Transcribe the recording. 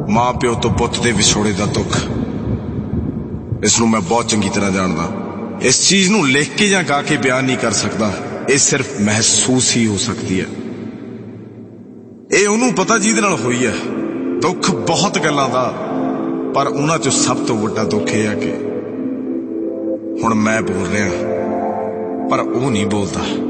मां प्यो तो पुत दे विछोड़े दा दुख इस नूं मैं बहुत चंगी तरह जानदा। इस चीज नूं लिख के जां गा के बयान नहीं कर सकदा, ये सिर्फ महसूस ही हो सकती है। ये उन्होंने पता जिहदे नाल होई है। दुख बहुत गल्लां दा, पर उन्हां चों सब तो वड्डा दुख यह है कि हुण मैं बोल रहा पर वो नहीं बोलता।